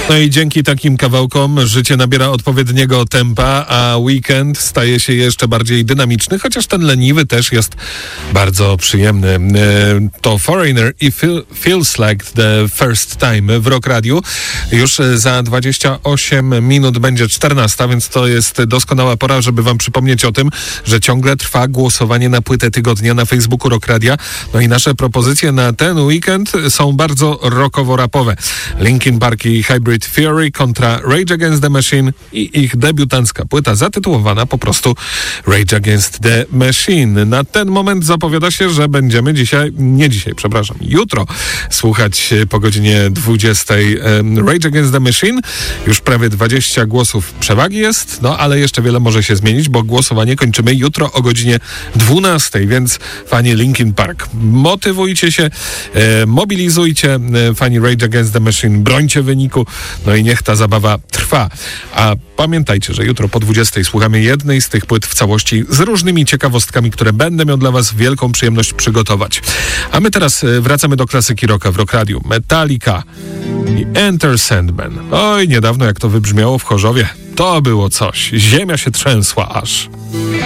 No i dzięki takim kawałkom życie nabiera odpowiedniego tempa, a weekend staje się jeszcze bardziej dynamiczny, chociaż ten leniwy też jest bardzo przyjemny. To Foreigner i Feels Like the First Time w Rock Radiu. Już za 28 minut będzie 14, więc to jest doskonała pora, żeby wam przypomnieć o tym, że ciągle trwa głosowanie na płytę tygodnia na Facebooku Rock Radia. No i nasze propozycje na ten weekend są bardzo rockowo-rapowe. Linkin Park i Hybrid Theory kontra Rage Against the Machine i ich debiutancka płyta zatytułowana po prostu Rage Against the Machine. Na ten moment zapowiada się, że będziemy jutro słuchać po godzinie 20 Rage Against the Machine. Już prawie 20 głosów przewagi jest, no ale jeszcze wiele może się zmienić, bo głosowanie kończymy jutro o godzinie 12, więc fani Linkin Park, motywujcie się, mobilizujcie, fani Rage Against the Machine, brońcie wyniku, no i niech ta zabawa trwa. A pamiętajcie, że jutro po 20 słuchamy jednej z tych płyt w całości z różnymi ciekawostkami, które będę miał dla was wielką przyjemność przygotować. A my teraz wracamy do klasyki rocka w Rock Radiu. Metallica i Enter Sandman. Oj, niedawno jak to wybrzmiało w Chorzowie. To było coś. Ziemia się trzęsła aż.